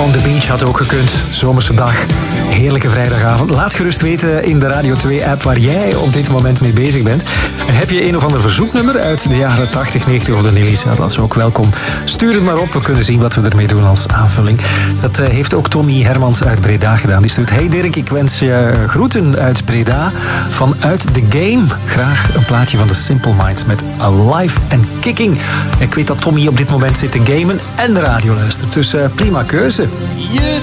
On The Beach had ook gekund. Zomerse dag. Heerlijke vrijdagavond. Laat gerust weten in de Radio 2-app waar jij op dit moment mee bezig bent. En heb je een of ander verzoeknummer uit de jaren 80, 90 of de Nillies? Ja, dat is ook welkom. Stuur het maar op. We kunnen zien wat we ermee doen als aanvulling. Dat heeft ook Tommy Hermans uit Breda gedaan. Die stuurt: hey Dirk, ik wens je groeten uit Breda. Vanuit The Game. Graag een plaatje van The Simple Minds met Alive and Kicking. Ik weet dat Tommy op dit moment zit te gamen en de radio luistert. Dus prima keuze. You